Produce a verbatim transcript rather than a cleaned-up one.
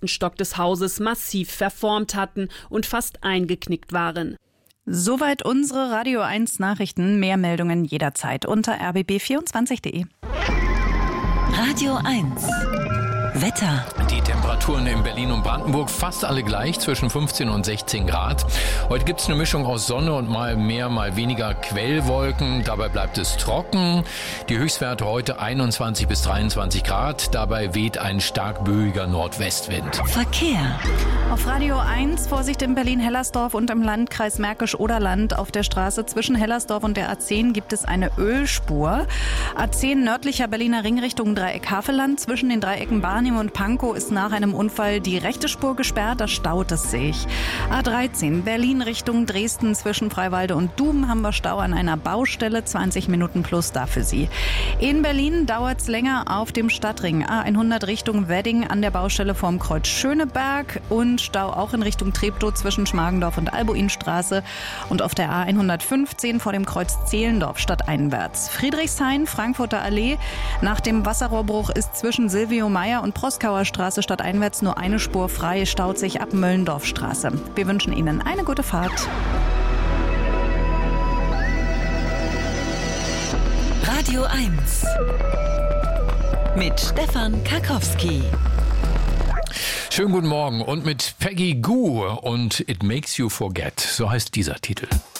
ersten Stock des Hauses massiv verformt hatten und fast eingeknickt waren. Soweit unsere Radio eins Nachrichten. Mehr Meldungen jederzeit unter r b b vierundzwanzig punkt d e. Radio eins Wetter. Die Temperaturen in Berlin und Brandenburg fast alle gleich, zwischen fünfzehn und sechzehn Grad. Heute gibt es eine Mischung aus Sonne und mal mehr, mal weniger Quellwolken. Dabei bleibt es trocken. Die Höchstwerte heute einundzwanzig bis dreiundzwanzig Grad. Dabei weht ein stark böiger Nordwestwind. Verkehr. Auf Radio eins Vorsicht in Berlin-Hellersdorf und im Landkreis Märkisch-Oderland. Auf der Straße zwischen Hellersdorf und der A zehn gibt es eine Ölspur. A zehn nördlicher Berliner Ring Richtung Dreieck Havelland. Zwischen den Dreiecken Barnim und Pankow ist nach einem Unfall die rechte Spur gesperrt, da staut es sich. A dreizehn Berlin Richtung Dresden zwischen Freiwalde und Duben haben wir Stau an einer Baustelle, zwanzig Minuten plus da für Sie. In Berlin dauert es länger auf dem Stadtring A hundert Richtung Wedding an der Baustelle vorm Kreuz Schöneberg und Stau auch in Richtung Treptow zwischen Schmargendorf und Albuinstraße und auf der A hundertfünfzehn vor dem Kreuz Zehlendorf stadteinwärts. Friedrichshain, Frankfurter Allee. Nach dem Wasserrohrbruch ist zwischen Silvio Meyer und Proskauer Straße stadteinwärts nur eine Spur frei, staut sich ab Möllendorfstraße. Wir wünschen Ihnen eine gute Fahrt. Radio eins mit Stefan Karkowski. Schönen guten Morgen und mit Peggy Gou und It Makes You Forget, so heißt dieser Titel.